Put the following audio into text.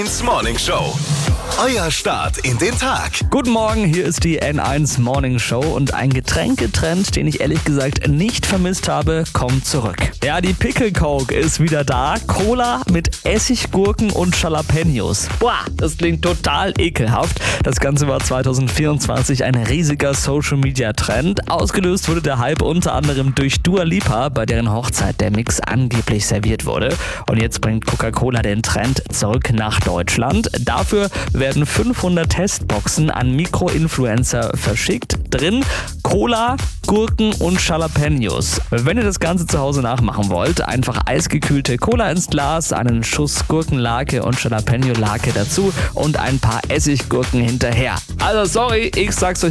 N1 Morning Show. Euer Start in den Tag. Guten Morgen, hier ist die N1 Morning Show und ein Getränketrend, den ich ehrlich gesagt nicht vermisst habe, kommt zurück. Ja, die Pickle Coke ist wieder da. Cola mit Essiggurken und Jalapenos. Boah, das klingt total ekelhaft. Das Ganze war 2024 ein riesiger Social-Media-Trend. Ausgelöst wurde der Hype unter anderem durch Dua Lipa, bei deren Hochzeit der Mix angeblich serviert wurde. Und jetzt bringt Coca-Cola den Trend zurück nach Deutschland. Dafür werden 500 Testboxen an Mikroinfluencer verschickt. Drin Cola, Gurken und Jalapenos. Wenn ihr das Ganze zu Hause nachmachen wollt, einfach eisgekühlte Cola ins Glas, einen Schuss Gurkenlake und Jalapeno-Lake dazu und ein paar Essiggurken hinterher. Also sorry, ich sag's euch